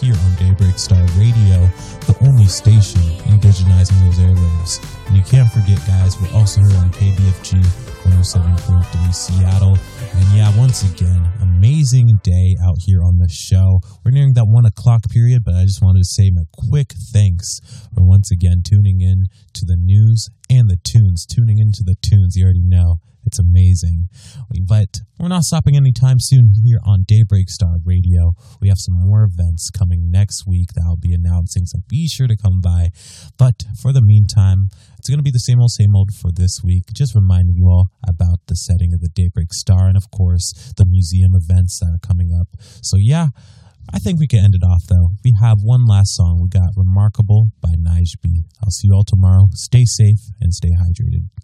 here on Daybreak Star Radio, the only station indigenizing those airwaves. And you can't forget, guys, we're also here on KBFG 107.3 Seattle. And yeah, once again, amazing day out here on the show. We're nearing that 1 o'clock period, but I just wanted to say my quick thanks for once again tuning in to the news and the tunes. Tuning into the tunes, you already know. It's amazing. But we're not stopping anytime soon here on Daybreak Star Radio. We have some more events coming next week that I'll be announcing, so be sure to come by. But for the meantime, it's going to be the same old for this week. Just reminding you all about the setting of the Daybreak Star and, of course, the museum events that are coming up. So, yeah, I think we can end it off, though. We have one last song. We got Remarkable by Nige B. I'll see you all tomorrow. Stay safe and stay hydrated.